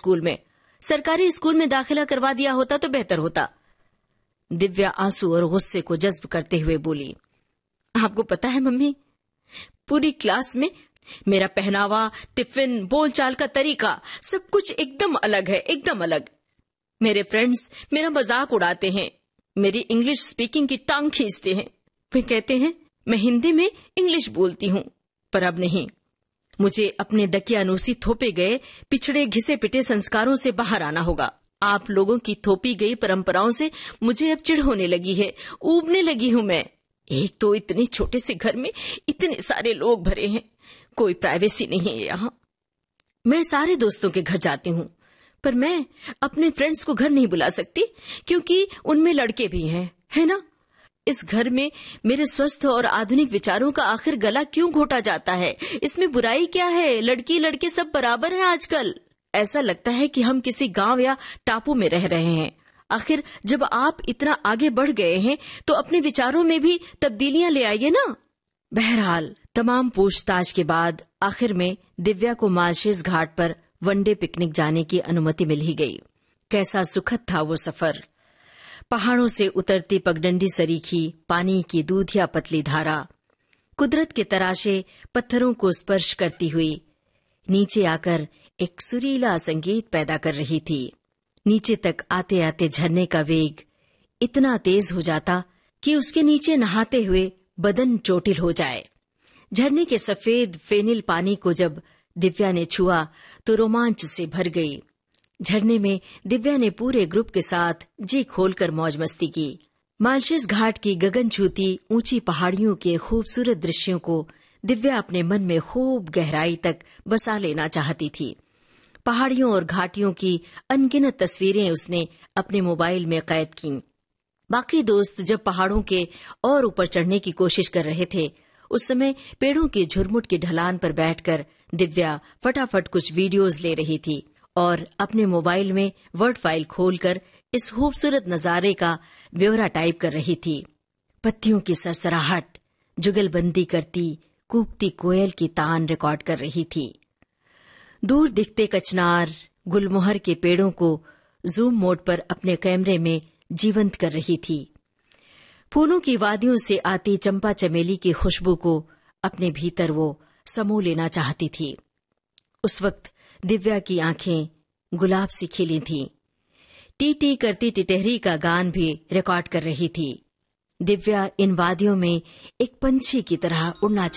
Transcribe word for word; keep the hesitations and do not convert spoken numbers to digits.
School में। सरकारी school में दाखिला करवा दिया होता तो बेहतर होता। दिव्या आंसू और गुस्से को जज्ब करते हुए बोली, आपको पता है मम्मी, पूरी क्लास में मेरा पहनावा, टिफिन, बोलचाल का तरीका सब कुछ एकदम अलग है, एकदम अलग। मेरे फ्रेंड्स मेरा मजाक उड़ाते हैं, मेरी इंग्लिश स्पीकिंग की टांग खींचते हैं। वे कहते हैं मैं हिंदी में इंग्लिश बोलती हूँ, पर अब नहीं। मुझे अपने दकियानूसी थोपे गए पिछड़े घिसे पिटे संस्कारों से बाहर आना होगा। आप लोगों की थोपी गई परंपराओं से मुझे अब चिढ़ होने लगी है, ऊबने लगी हूँ मैं। एक तो इतने छोटे से घर में इतने सारे लोग भरे हैं, कोई प्राइवेसी नहीं है यहाँ। मैं सारे दोस्तों के घर जाती हूँ, पर मैं अपने फ्रेंड्स को घर नहीं बुला सकती क्योंकि उनमें लड़के भी हैं, है ना। इस घर में मेरे स्वस्थ और आधुनिक विचारों का आखिर गला क्यों घोटा जाता है? इसमें बुराई क्या है? लड़की लड़के सब बराबर हैं आजकल। ऐसा लगता है कि हम किसी गांव या टापू में रह रहे हैं। आखिर जब आप इतना आगे बढ़ गए हैं तो अपने विचारों में भी तब्दीलियां ले आइए ना। बहरहाल तमाम पूछताछ के बाद आखिर में दिव्या को मालशेज घाट पर वनडे पिकनिक जाने की अनुमति मिल ही गई। कैसा सुखद था वो सफर। पहाड़ों से उतरती पगडंडी सरीखी पानी की दूधिया पतली धारा कुदरत के तराशे पत्थरों को स्पर्श करती हुई नीचे आकर एक सुरीला संगीत पैदा कर रही थी। नीचे तक आते आते झरने का वेग इतना तेज हो जाता कि उसके नीचे नहाते हुए बदन चोटिल हो जाए। झरने के सफेद फेनिल पानी को जब दिव्या ने छुआ तो रोमांच से भर गई। झरने में दिव्या ने पूरे ग्रुप के साथ जी खोलकर मौज मस्ती की। मालशेज घाट की गगन छूती ऊंची पहाड़ियों के खूबसूरत दृश्यों को दिव्या अपने मन में खूब गहराई तक बसा लेना चाहती थी। पहाड़ियों और घाटियों की अनगिनत तस्वीरें उसने अपने मोबाइल में कैद कीं। बाकी दोस्त जब पहाड़ों के और ऊपर चढ़ने की कोशिश कर रहे थे, उस समय पेड़ों की झुरमुट की ढलान पर बैठकर दिव्या फटाफट कुछ वीडियोज ले रही थी और अपने मोबाइल में वर्ड फाइल खोलकर इस खूबसूरत नजारे का ब्यौरा टाइप कर रही थी। पत्तियों की सरसराहट, जुगलबंदी करती कूकती कोयल की तान रिकॉर्ड कर रही थी। दूर दिखते कचनार गुलमोहर के पेड़ों को जूम मोड पर अपने कैमरे में जीवंत कर रही थी। फूलों की वादियों से आती चंपा चमेली की खुशबू को अपने भीतर वो समो लेना चाहती थी। उस वक्त दिव्या की आंखें गुलाब सी खिली थीं। टी टी करती टिटहरी का गान भी रिकॉर्ड कर रही थी। दिव्या इन वादियों में एक पंछी की तरह उड़ना